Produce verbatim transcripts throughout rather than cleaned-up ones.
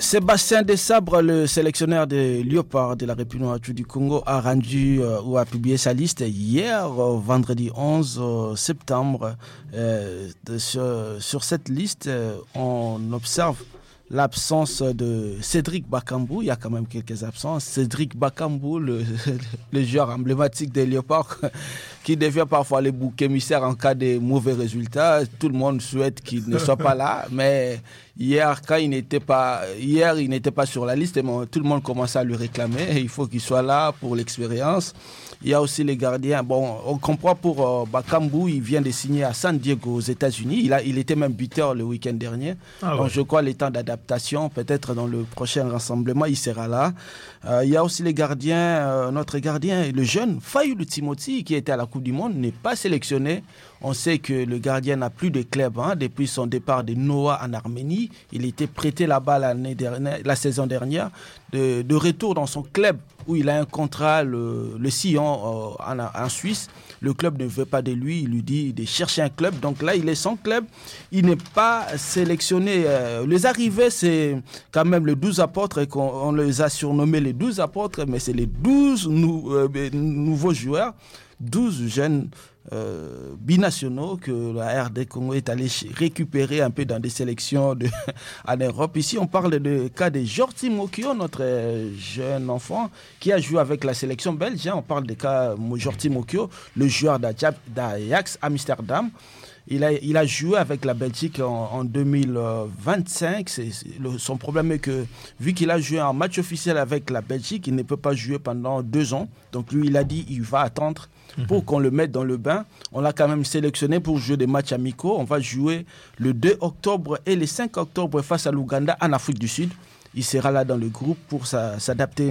Sébastien Desabre, le sélectionneur des Léopards de la République du Congo, a rendu euh, ou a publié sa liste hier, euh, vendredi onze septembre. Euh, de, sur, sur cette liste, euh, on observe l'absence de Cédric Bakambu. Il y a quand même quelques absences. Cédric Bakambu, le, le joueur emblématique des Léopards, qui devient parfois le bouc émissaire en cas de mauvais résultats. Tout le monde souhaite qu'il ne soit pas là, mais hier, quand il n'était pas, hier, il n'était pas sur la liste, mais tout le monde commençait à lui réclamer. Il faut qu'il soit là pour l'expérience. Il y a aussi les gardiens. Bon, on comprend pour euh, Bakambu, il vient de signer à San Diego aux États-Unis. Il, a, il était même buteur le week-end dernier. Ah ouais. Donc je crois les temps d'adaptation, peut-être dans le prochain rassemblement, il sera là. Euh, il y a aussi les gardiens, euh, notre gardien, le jeune Fayulu Timothy, qui était à la Coupe du Monde, n'est pas sélectionné. On sait que le gardien n'a plus de club hein, depuis son départ de Noah en Arménie. Il était prêté là-bas l'année dernière, la saison dernière, de, de retour dans son club où il a un contrat, le, le Sion euh, en, en Suisse. Le club ne veut pas de lui, il lui dit de chercher un club. Donc là, il est sans club. Il n'est pas sélectionné. Euh, les arrivées, c'est quand même les douze apôtres et qu'on on les a surnommés les douze apôtres, mais c'est les douze nou, euh, nouveaux joueurs, douze jeunes Euh, binationaux que la R D Congo est allé récupérer un peu dans des sélections de, en Europe. Ici, on parle de cas de Jordi Mokio, notre jeune enfant qui a joué avec la sélection belge. Hein. On parle de cas de Jordi Mokio, le joueur d'Ajax Amsterdam. Il a, il a joué avec la Belgique en, en deux mille vingt-cinq. C'est, c'est le, son problème est que, vu qu'il a joué un match officiel avec la Belgique, il ne peut pas jouer pendant deux ans. Donc lui, il a dit qu'il va attendre pour qu'on le mette dans le bain. On l'a quand même sélectionné pour jouer des matchs amicaux. On va jouer le deux octobre et le cinq octobre face à l'Ouganda en Afrique du Sud. Il sera là dans le groupe pour sa, s'adapter.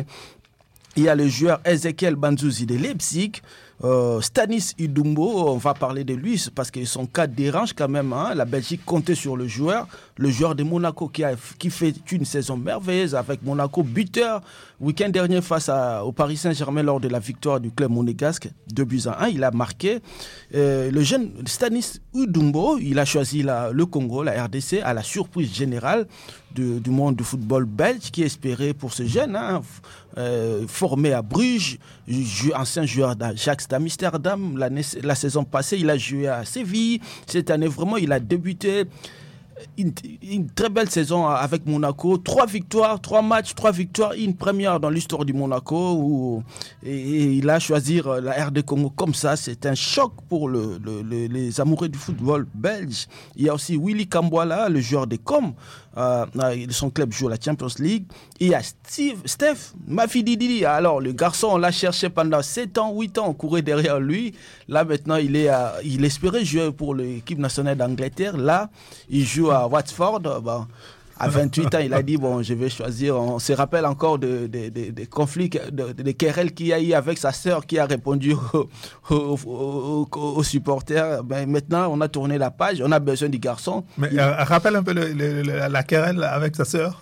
Il y a le joueur Ezekiel Banzuzi de Leipzig. Euh, Stanis Idumbo, on va parler de lui parce que son cas dérange quand même. Hein. La Belgique comptait sur le joueur, le joueur de Monaco qui, a, qui fait une saison merveilleuse avec Monaco, buteur week-end dernier face à, au Paris Saint-Germain lors de la victoire du club monégasque, deux buts à un. Il a marqué. Euh, le jeune Stanis Idumbo, il a choisi la, le Congo, la R D C, à la surprise générale de, du monde du football belge qui espérait pour ce jeune, hein, euh, formé à Bruges, ancien joueur d'Ajax d'Amsterdam. La, la saison passée, il a joué à Séville. Cette année, vraiment, il a débuté une, une très belle saison avec Monaco. Trois victoires, trois matchs, trois victoires, une première dans l'histoire du Monaco. Où, et, et il a choisi la R D Congo comme ça. C'est un choc pour le, le, le, les amoureux du football belge. Il y a aussi Willy Kambwala, le joueur des Com. Euh, son club joue la Champions League. Et il y a Steve, Steph Mafididi. Alors, le garçon, on l'a cherché pendant sept ans, huit ans, on courait derrière lui. Là, maintenant, il, est à, il espérait jouer pour l'équipe nationale d'Angleterre. Là, il joue à Watford. Bon, à vingt-huit ans, il a dit, bon, je vais choisir. On se rappelle encore des de, de, de conflits, de, de querelles qu'il y a eu avec sa sœur qui a répondu aux, aux, aux, aux supporters. Ben, maintenant, on a tourné la page, on a besoin du garçon. Mais il... euh, rappelle un peu le, le, le, la querelle avec sa sœur.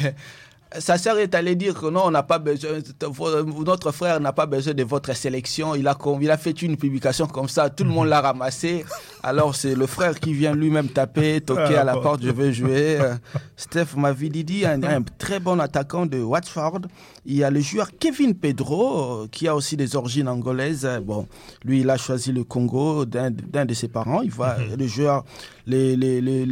Sa sœur est allée dire que non, on n'a pas besoin, notre frère n'a pas besoin de votre sélection. Il a, il a fait une publication comme ça, tout le monde l'a ramassé. Alors c'est le frère qui vient lui-même taper, toquer à la porte, je veux jouer. Steph Mavididi, un, un très bon attaquant de Watford. Il y a le joueur Kevin Pedro, qui a aussi des origines angolaises. Bon, lui, il a choisi le Congo d'un, d'un de ses parents. Il va, le joueur, les, les, les